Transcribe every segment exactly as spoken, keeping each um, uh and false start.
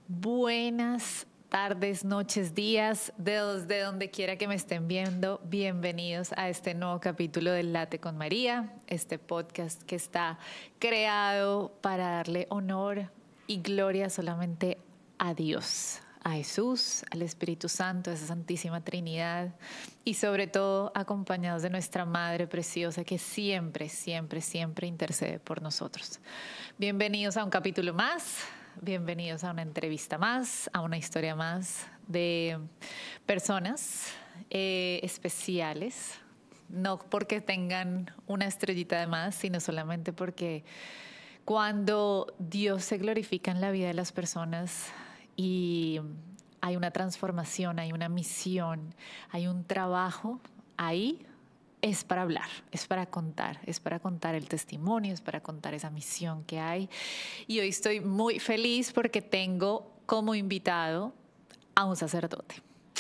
Buenas tardes, noches, días, desde donde quiera que me estén viendo. Bienvenidos a este nuevo capítulo del Late con María, este podcast que está creado para darle honor y gloria solamente a Dios, a Jesús, al Espíritu Santo, a esa Santísima Trinidad y sobre todo acompañados de nuestra Madre Preciosa que siempre, siempre, siempre intercede por nosotros. Bienvenidos a un capítulo más. Bienvenidos a una entrevista más, a una historia más de personas eh, especiales, no porque tengan una estrellita de más, sino solamente porque cuando Dios se glorifica en la vida de las personas y hay una transformación, hay una misión, hay un trabajo, ahí es para hablar, es para contar, es para contar el testimonio, es para contar esa misión que hay. Y hoy estoy muy feliz porque tengo como invitado a un sacerdote.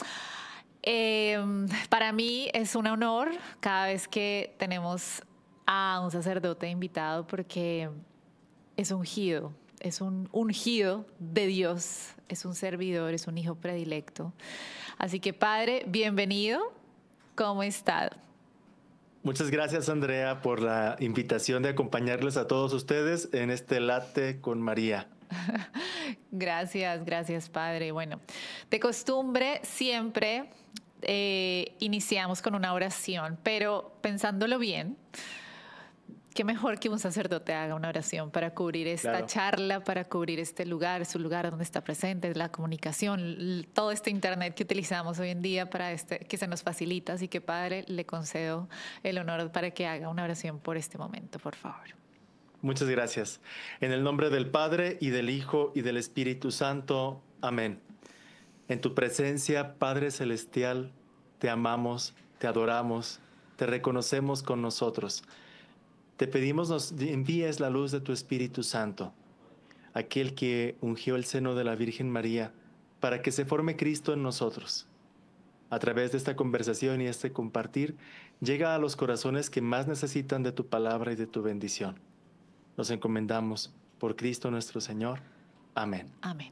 Eh, para mí es un honor cada vez que tenemos a un sacerdote invitado porque es ungido, es un ungido de Dios, es un servidor, es un hijo predilecto. Así que, Padre, bienvenido. ¿Cómo está? Muchas gracias, Andrea, por la invitación de acompañarles a todos ustedes en este Late con María. Gracias, gracias, Padre. Bueno, de costumbre siempre eh, iniciamos con una oración, pero pensándolo bien, qué mejor que un sacerdote haga una oración para cubrir esta Claro. charla, para cubrir este lugar, su lugar donde está presente, la comunicación, todo este internet que utilizamos hoy en día para este, que se nos facilita. Así que, Padre, le concedo el honor para que haga una oración por este momento, por favor. Muchas gracias. En el nombre del Padre y del Hijo y del Espíritu Santo. Amén. En tu presencia, Padre Celestial, te amamos, te adoramos, te reconocemos con nosotros. Te pedimos nos envíes la luz de tu Espíritu Santo, aquel que ungió el seno de la Virgen María, para que se forme Cristo en nosotros. A través de esta conversación y este compartir, llega a los corazones que más necesitan de tu palabra y de tu bendición. Nos encomendamos por Cristo nuestro Señor. Amén. Amén.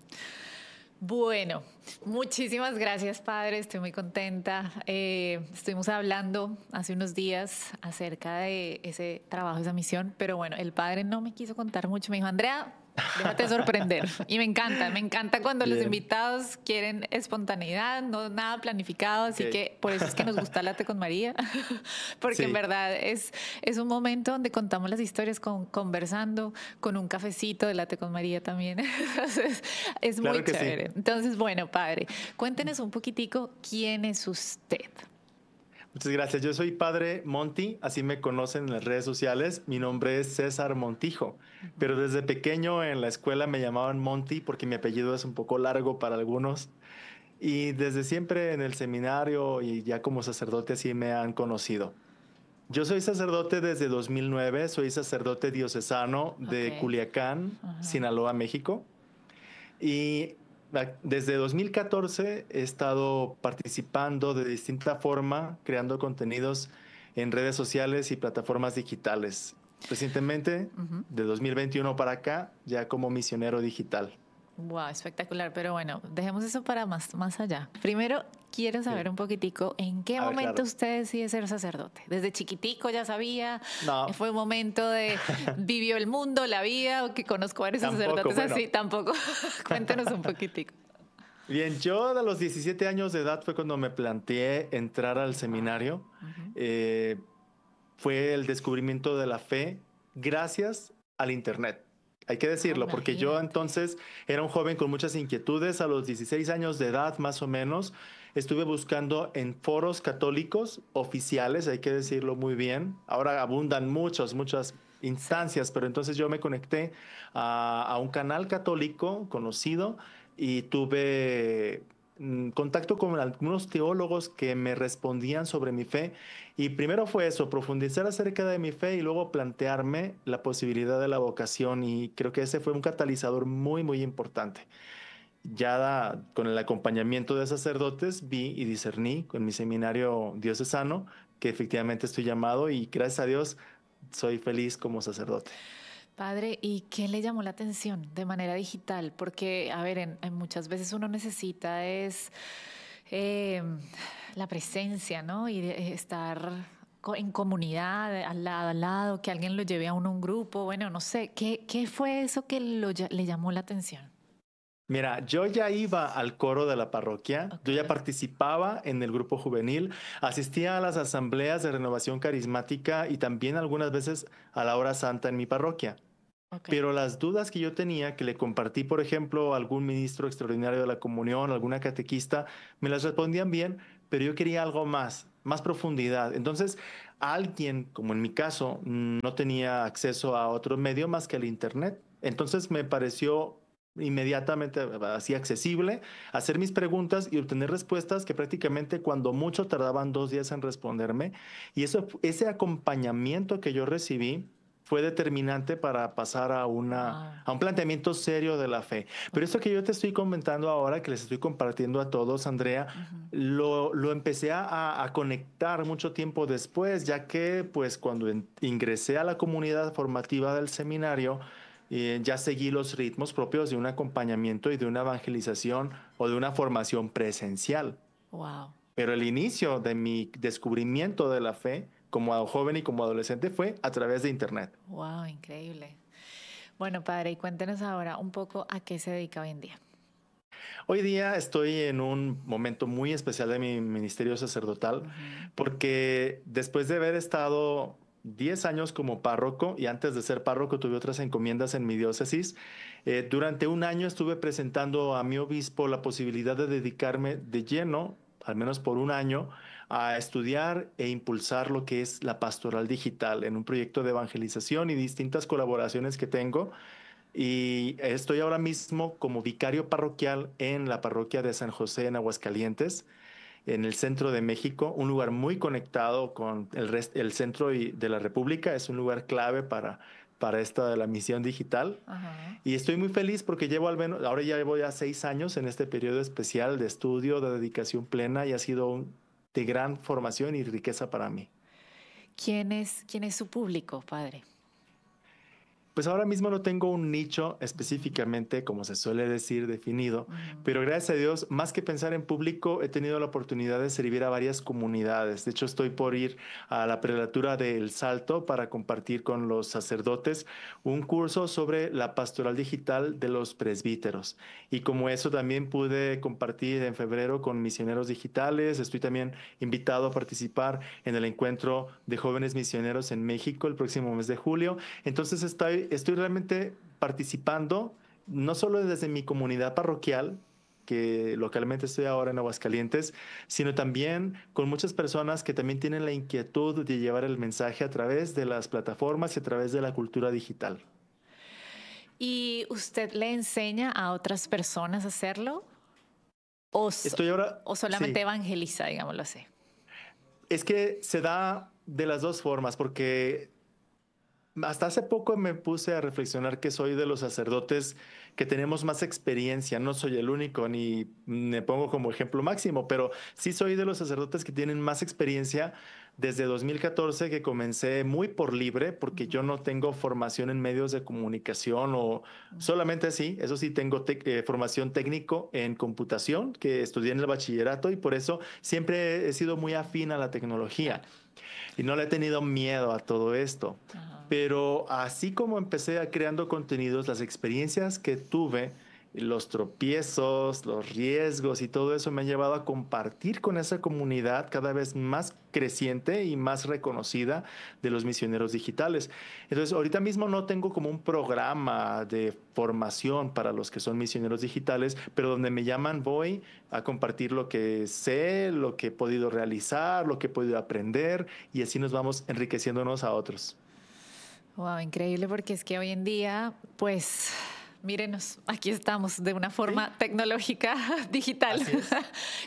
Bueno, muchísimas gracias, Padre. Estoy muy contenta. Eh, estuvimos hablando hace unos días acerca de ese trabajo, esa misión, pero bueno, el Padre no me quiso contar mucho. Me dijo, Andrea, déjate sorprender. Y me encanta, me encanta cuando Bien. Los invitados quieren espontaneidad, no nada planificado, así okay. que por eso es que nos gusta Late con María, porque sí. en verdad es, es un momento donde contamos las historias con, conversando, con un cafecito de Late con María también. Entonces, es claro muy chévere. Sí. Entonces, bueno, Padre, cuéntenos un poquitico quién es usted. Muchas gracias. Yo soy Padre Monti, así me conocen en las redes sociales. Mi nombre es César Montijo, uh-huh. pero desde pequeño en la escuela me llamaban Monti porque mi apellido es un poco largo para algunos. Y desde siempre en el seminario y ya como sacerdote así me han conocido. Yo soy sacerdote desde dos mil nueve, soy sacerdote diocesano de okay. Culiacán, uh-huh. Sinaloa, México. Y desde dos mil catorce he estado participando de distinta forma, creando contenidos en redes sociales y plataformas digitales. Recientemente, uh-huh. de dos mil veintiuno para acá, ya como misionero digital. Wow, espectacular. Pero bueno, dejemos eso para más, más allá. Primero, quiero saber sí. un poquitico en qué A momento ver, claro. usted decide ser sacerdote. ¿Desde chiquitico ya sabía? No. ¿Fue un momento de vivió el mundo, la vida, o que conozco varios Tampoco, sacerdotes bueno. así? Tampoco. Cuéntenos un poquitico. Bien, yo a los diecisiete años de edad fue cuando me planteé entrar al seminario. Uh-huh. Eh, fue el descubrimiento de la fe gracias al internet. Hay que decirlo, oh, porque yo entonces era un joven con muchas inquietudes. A los dieciséis años de edad, más o menos, estuve buscando en foros católicos oficiales, hay que decirlo muy bien. Ahora abundan muchos, muchas instancias, sí. pero entonces yo me conecté a, a un canal católico conocido y tuve contacto con algunos teólogos que me respondían sobre mi fe. Y primero fue eso, profundizar acerca de mi fe y luego plantearme la posibilidad de la vocación. Y creo que ese fue un catalizador muy, muy importante. Ya con el acompañamiento de sacerdotes vi y discerní con mi seminario diocesano que efectivamente estoy llamado y gracias a Dios soy feliz como sacerdote. Padre, ¿y qué le llamó la atención de manera digital? Porque, a ver, en, en muchas veces uno necesita es eh, la presencia, ¿no? Y de- estar co- en comunidad, al lado, al lado, que alguien lo lleve a uno a un grupo, bueno, no sé, ¿qué, qué fue eso que lo lla- le llamó la atención? Mira, yo ya iba al coro de la parroquia, Ok, yo ya participaba en el grupo juvenil, asistía a las asambleas de renovación carismática y también algunas veces a la hora santa en mi parroquia. ok. Pero las dudas que yo tenía, que le compartí, por ejemplo, a algún ministro extraordinario de la comunión, alguna catequista, me las respondían bien, pero yo quería algo más, más profundidad. Entonces, alguien, como en mi caso, no tenía acceso a otro medio más que el Internet. Entonces me pareció inmediatamente así accesible hacer mis preguntas y obtener respuestas que prácticamente cuando mucho tardaban dos días en responderme. Y eso, ese acompañamiento que yo recibí fue determinante para pasar a, una, Wow, a un planteamiento serio de la fe. Pero ok. esto que yo te estoy comentando ahora, que les estoy compartiendo a todos, Andrea, Ujú. lo, lo empecé a, a conectar mucho tiempo después, ya que pues cuando en- ingresé a la comunidad formativa del seminario, eh, ya seguí los ritmos propios de un acompañamiento y de una evangelización o de una formación presencial. Wow, Pero el inicio de mi descubrimiento de la fe como joven y como adolescente fue a través de Internet. wow, increíble. Bueno, padre, y cuéntenos ahora un poco a qué se dedica hoy en día. Hoy día estoy en un momento muy especial de mi ministerio sacerdotal Ujú. porque después de haber estado diez años como párroco y antes de ser párroco tuve otras encomiendas en mi diócesis, eh, durante un año estuve presentando a mi obispo la posibilidad de dedicarme de lleno, al menos por un año, a estudiar e impulsar lo que es la pastoral digital en un proyecto de evangelización y distintas colaboraciones que tengo. Y estoy ahora mismo como vicario parroquial en la parroquia de San José en Aguascalientes, en el centro de México, un lugar muy conectado con el, rest- el centro y- de la República. Es un lugar clave para, para esta de la misión digital. Ajá. Y estoy muy feliz porque llevo al menos, ahora ya llevo ya seis años en este periodo especial de estudio, de dedicación plena y ha sido un- de gran formación y riqueza para mí. ¿Quién es, quién es su público, padre? Pues ahora mismo no tengo un nicho específicamente, como se suele decir, definido, Ujú. pero gracias a Dios, más que pensar en público, he tenido la oportunidad de servir a varias comunidades. De hecho, estoy por ir a la prelatura de El Salto para compartir con los sacerdotes un curso sobre la pastoral digital de los presbíteros. Y como eso también pude compartir en febrero con misioneros digitales, estoy también invitado a participar en el encuentro de jóvenes misioneros en México el próximo mes de julio. Entonces estoy, estoy realmente participando, no solo desde mi comunidad parroquial, que localmente estoy ahora en Aguascalientes, sino también con muchas personas que también tienen la inquietud de llevar el mensaje a través de las plataformas y a través de la cultura digital. ¿Y usted le enseña a otras personas a hacerlo? ¿O, so- Estoy ahora, o solamente sí, evangeliza, digámoslo así? es que se da de las dos formas, porque hasta hace poco me puse a reflexionar que soy de los sacerdotes que tenemos más experiencia. No soy el único ni me pongo como ejemplo máximo, pero sí soy de los sacerdotes que tienen más experiencia desde dos mil catorce, que comencé muy por libre porque yo no tengo formación en medios de comunicación o solamente así. Eso sí, tengo tec- eh, formación técnico en computación que estudié en el bachillerato y por eso siempre he sido muy afín a la tecnología Claro. y no le he tenido miedo a todo esto. Ajá. Pero así como empecé a creando contenidos, las experiencias que tuve, los tropiezos, los riesgos y todo eso me han llevado a compartir con esa comunidad cada vez más creciente y más reconocida de los misioneros digitales. Entonces, ahorita mismo no tengo como un programa de formación para los que son misioneros digitales, pero donde me llaman voy a compartir lo que sé, lo que he podido realizar, lo que he podido aprender y así nos vamos enriqueciéndonos a otros. Wow, increíble porque es que hoy en día, pues, mírenos, aquí estamos de una Sí, forma tecnológica, digital, así es.